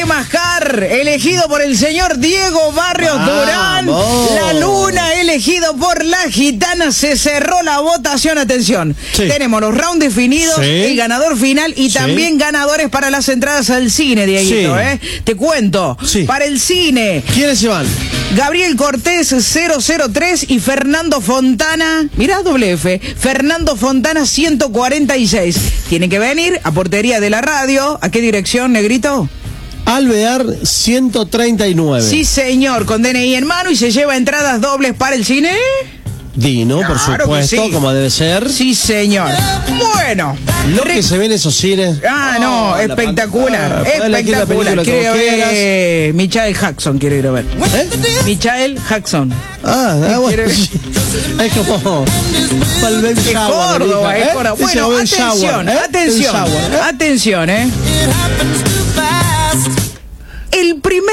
Temajcar, elegido por el señor Diego Barrios Durán. La Luna, elegido por la Gitana. Se cerró la votación, atención. Sí. Tenemos los rounds definidos, el ganador final y también ganadores para las entradas al cine, Dieguito. Te cuento, para el cine. ¿Quiénes se van? Gabriel Cortés 003 y Fernando Fontana, mirá, WF, Fernando Fontana 146. Tienen que venir a Portería de la Radio. ¿A qué dirección, Negrito? Alvear 139. Sí, señor, con DNI en mano y se lleva entradas dobles para el cine. Dino, claro, por supuesto, como debe ser. Sí, señor. Bueno. Lo que se ve en esos cines. No, espectacular. Espectacular. Quiere ver Michael Jackson, quiere ir a ver. Michael Jackson. Bueno. Es como es Córdoba, es Córdoba. Bueno, atención. El primer